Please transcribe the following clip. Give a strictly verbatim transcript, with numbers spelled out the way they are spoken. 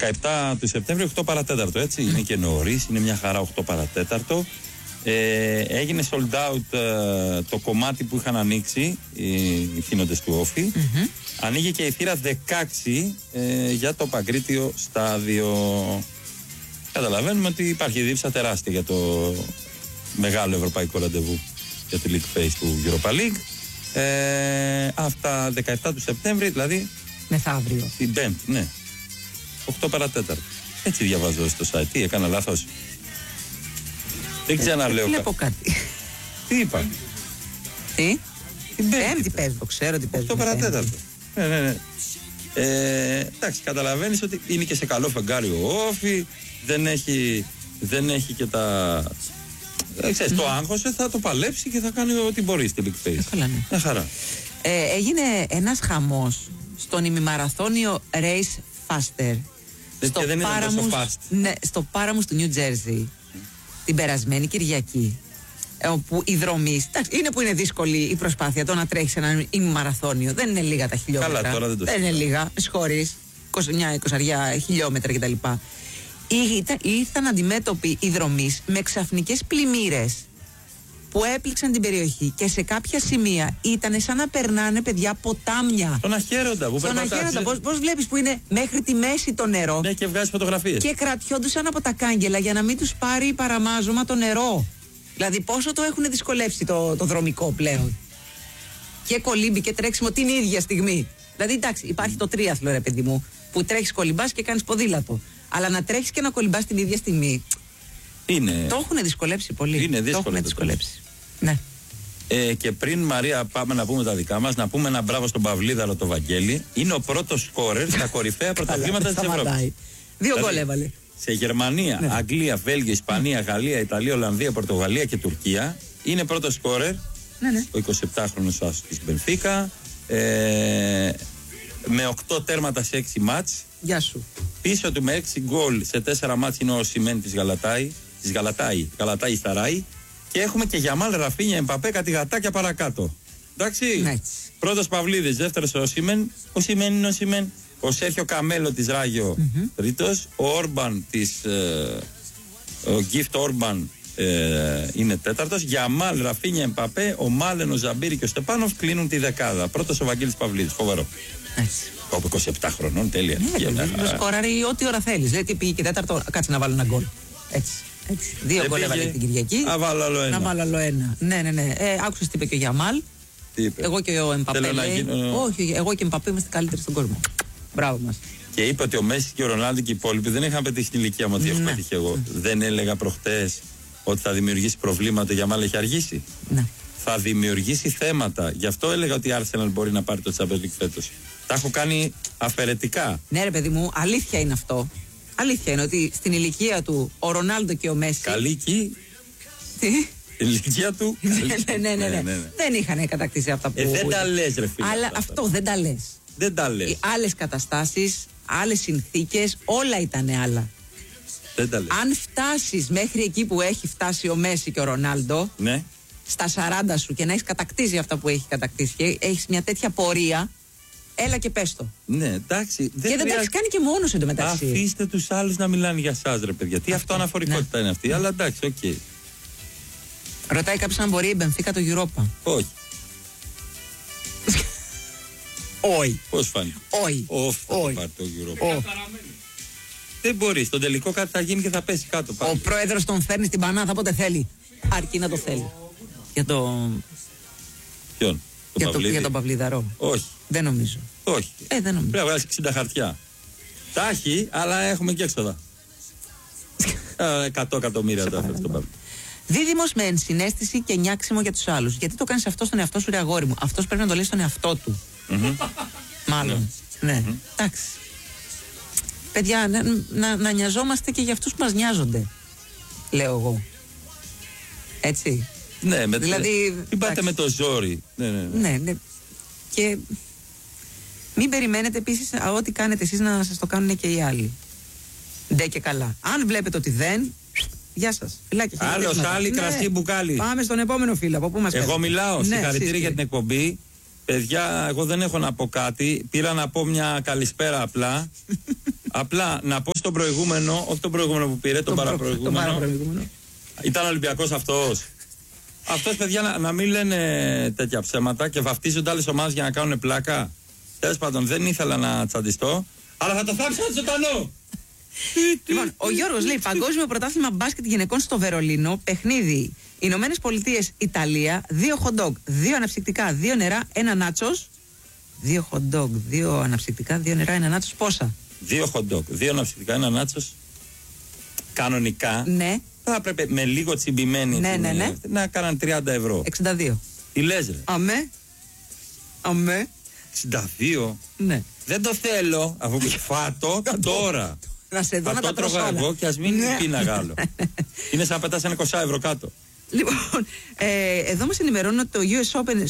δεκαεπτά του Σεπτέμβρη, οκτώ παρατέταρτο, έτσι. Mm. Είναι και νωρίς, είναι μια χαρά οκτώ παρατέταρτο. Ε, έγινε sold out ε, το κομμάτι που είχαν ανοίξει οι, οι θύνοντες του Όφη. Mm-hmm. Ανοίγει και η θύρα δεκαέξι ε, για το Παγκρίτιο στάδιο. Καταλαβαίνουμε ότι υπάρχει δίψα τεράστια για το μεγάλο ευρωπαϊκό ραντεβού για τη League Phase του Europa League. Ε, αυτά δεκαεπτά του Σεπτέμβρη, δηλαδή μεθαύριο. Την Πέμπτη, ναι. οκτώ παρατέταρτο. Έτσι διαβάζω στο site. Τι, έκανα λάθος? Δεν ξαναλέω. Βλέπω κάτι. Τι είπα? Τι? Την Πέμπτη πες, το ξέρω ότι παίζει. οκτώ παρατέταρτο. Ναι, ναι, ναι. Ε, εντάξει, καταλαβαίνεις ότι είναι και σε καλό φεγγάρι ο Όφη. Δεν έχει, δεν έχει και τα... Ε, ξέρεις, mm. το άγχος θα το παλέψει και θα κάνει ό,τι μπορεί στη League Phase. Καλά, ναι. Μια χαρά. Ε, έγινε ένας χαμός στον ημιμαραθώνιο Race Faster. Στο και δεν είναι τόσο fast. Ναι, στο Πάραμους του New Jersey mm. την περασμένη Κυριακή, όπου οι δρομείς, είναι που είναι δύσκολη η προσπάθεια το να τρέχεις ένα ημιμαραθώνιο. Δεν είναι λίγα τα χιλιόμετρα. Καλά, τώρα δεν το δεν είναι λίγα, με συγχωρείς, είκοσι εννιά είκοσι χιλιόμετρα κτλ. Ήρθαν, ήρθαν αντιμέτωποι οι δρομείς με ξαφνικές πλημμύρες που έπληξαν την περιοχή και σε κάποια σημεία ήταν σαν να περνάνε, παιδιά, ποτάμια. Στον Αχέροντα, που Στον Αχέροντα, πώς, πώς βλέπεις που είναι μέχρι τη μέση το νερό. Ναι, και βγάζει φωτογραφίες. Και κρατιόντουσαν από τα κάγκελα για να μην τους πάρει παραμάζωμα το νερό. Δηλαδή, πόσο το έχουν δυσκολεύσει το, το δρομικό πλέον. Και κολύμπι και τρέξιμο την ίδια στιγμή. Δηλαδή, εντάξει, υπάρχει το τρίαθλο, ρε παιδί μου, που τρέχεις, κολυμπάς και κάνεις ποδήλατο. Αλλά να τρέχεις και να κολυμπάς την ίδια στιγμή. Είναι... Το έχουν δυσκολέψει πολύ. Είναι δύσκολο. Το έχουν δυσκολέψει. Ναι. Ε, και πριν, Μαρία, πάμε να πούμε τα δικά μας, να πούμε ένα μπράβο στον Παυλίδαρο το Βαγγέλη. Είναι ο πρώτος σκόρερ στα κορυφαία πρωταθλήματα της Ευρώπης. Δύο γκολ έβαλε. Σε Γερμανία, ναι. Αγγλία, Βέλγιο, Ισπανία, Γαλλία, Ιταλία, Ολλανδία, Πορτογαλία και Τουρκία. Είναι πρώτος σκόρερ. Ναι, ναι. Ο εικοσιεπτάχρονος άσος της Μπενφίκα. Ε, με οκτώ τέρματα σε έξι μάτς. Γεια σου. Πίσω του με έξι γκολ σε τέσσερα μάτς είναι ο Οσιμέν της Γαλατάη. Της Γαλατάη, Γαλατάη Σταράη. Και έχουμε και Γιαμάλ, Ραφίνια, Εμπαπέ, κάτι γατάκια παρακάτω. Εντάξει. Ναι. Πρώτος Παυλίδης, δεύτερος ο Οσιμέν. Ο Οσιμέν είναι ο Οσιμέν. Ο Σέρχιο Καμέλο της Ράγιο, mm-hmm. τρίτος. Ο Όρμπαν της. Ε, ο Γκίφτ Όρμπαν ε, είναι τέταρτος. Γιαμάλ, Ραφίνια, Εμπαπέ, ο Μάλεν, ο Ζαμπίρι και ο Στεπάνοφ κλείνουν τη δεκάδα. Πρώτος ο Βαγγέλης Παυλίδης. Φοβερό. Έτσι. Από είκοσι επτά χρονών, τέλεια. Ναι, σκοράρει ό,τι ώρα θέλει. Δηλαδή, τι πήγε και τέταρτο, κάτσε να βάλω ένα γκολ. Έτσι. Έτσι. Δύο γκολ έβαλε την Κυριακή. Να βάλω άλλο ένα. Να βάλω άλλο ένα. Ναι, ναι, ναι. Ε, άκουσες τι είπε και ο Γιαμάλ. Τι είπε? Εγώ και ο Εμπαπέ. Γίνω... Όχι, εγώ και ο Εμπαπέ είμαστε καλύτεροι στον κόσμο. Μπράβο μας. Και είπε ότι ο Μέση και ο Ρονάλντο και οι υπόλοιποι δεν είχαν πετύχει την ηλικία μου. Ότι έχω πετύχει εγώ. Mm. Δεν έλεγα προχτές ότι θα δημιουργήσει προβλήματα. Ο Γιαμάλ έχει αργήσει. Ναι. Θα δημιουργήσει θέματα. Γι' αυτό έλεγα ότι η Arsenal μπορεί να πάρει το Champions League φέτος. Τα έχω κάνει αφαιρετικά. Ναι, ρε παιδί μου, αλήθεια είναι αυτό. Αλήθεια είναι ότι στην ηλικία του ο Ρονάλντο και ο Μέση. Καλή εκεί. Τι? Την ηλικία του. ναι, ναι, ναι, ναι, ναι, ναι. Δεν είχαν κατακτήσει αυτά που. Ε, δεν τα λες, ρε φίλε. Αλλά αυτό δεν τα λες. Δεν τα λες. Άλλες καταστάσεις, άλλες συνθήκες, όλα ήταν άλλα. Δεν τα λες. Αν φτάσεις μέχρι εκεί που έχει φτάσει ο Μέση και ο Ρονάλντο, ναι. στα σαράντα σου και να έχεις κατακτήσει αυτά που έχει κατακτήσει και έχεις μια τέτοια πορεία, έλα και πες το. Ναι, εντάξει. Δεν και δεν τα έχεις κάνει και μόνος εντωμεταξύ. Αφήστε τους άλλους να μιλάνε για εσάς, ρε παιδιά. Τι αυτό αναφορικότητα ναι. είναι αυτή, αλλά εντάξει, οκ. Okay. Ρωτάει κάποιος αν μπορεί η Μπενφίκα το Europa. Όχι. Όχι. Πώς φάνηκε? Όχι. Όχι. Όχι. Πάρει το Europa. Δεν μπορεί. Στον τελικό κάτι θα γίνει και θα πέσει κάτω. Πάλι. Ο πρόεδρος τον φέρνει στην πανάθα όποτε θέλει. Αρκεί να το θέλει. Για το. Ποιον? Για, το, για τον Παυλίδαρο. Όχι. Δεν νομίζω. Όχι. Ε, δεν νομίζω. Πρέπει να βγάλει εξήντα χαρτιά. Τα έχει, αλλά έχουμε και έξοδα. εκατό εκατομμύρια το έφερε στον Παυλίδαρο. Δίδυμος με ενσυναίσθηση και νιάξιμο για τους άλλους. Γιατί το κάνεις αυτό στον εαυτό σου, ρε αγόρι μου? Αυτός πρέπει να το λέει στον εαυτό του. Mm-hmm. Μάλλον. Ναι. Mm-hmm. Εντάξει. Παιδιά, να, να, να νοιαζόμαστε και για αυτούς που μας νοιάζονται. Λέω εγώ. Έτσι. Ναι, με δηλαδή. Τι πάτε με το ζόρι. Ναι, ναι, ναι. ναι, ναι. Και μην περιμένετε επίσης ό,τι κάνετε εσείς να σας το κάνουν και οι άλλοι. Ντε και καλά. Αν βλέπετε ότι δεν. Γεια σας. Άλλος, άλλη, ναι. Κρασί, μπουκάλι. Πάμε στον επόμενο φίλο. Από πού μας Εγώ πέφτει. Μιλάω. Ναι, συγχαρητήρια για την εκπομπή. Παιδιά, εγώ δεν έχω να πω κάτι. Πήρα να πω μια καλησπέρα απλά. Απλά να πω στον προηγούμενο, όχι τον προηγούμενο που πήρε, τον παραπροηγούμενο. Ήταν Ολυμπιακός αυτός. Αυτός, παιδιά, να, να μην λένε τέτοια ψέματα και βαφτίζονται άλλες ομάδες για να κάνουν πλάκα. Τέλος πάντων, δεν ήθελα να τσαντιστώ, αλλά θα το θάψω ζωντανό. Λοιπόν, ο Γιώργος λέει: Παγκόσμιο πρωτάθλημα μπάσκετ γυναικών στο Βερολίνο. Παιχνίδι Ηνωμένες Πολιτείες, Ιταλία. Δύο hot dog, δύο αναψυκτικά, δύο νερά, ένα νάτσος. Δύο hot dog, δύο αναψυκτικά, δύο νερά, ένα νάτσος. Πόσα? Δύο hot dog, δύο αναψυκτικά, ένα νάτσος. Κανονικά. Ναι. Θα έπρεπε με λίγο τσιμπημένη. Ναι, ναι, ναι. Να κάναν τριάντα ευρώ. εξήντα δύο. Τι λες, ρε? Αμέ. Αμέ. εξήντα δύο. Ναι. Δεν το θέλω. Αφού φάτο τώρα. Να σε δω να τα τρώγα εγώ και ας μην ναι. πίναγα άλλο. Είναι σαν να πετάς ένα είκοσι ευρώ κάτω. Λοιπόν, ε, εδώ μας ενημερώνουν ότι το γιου ες Open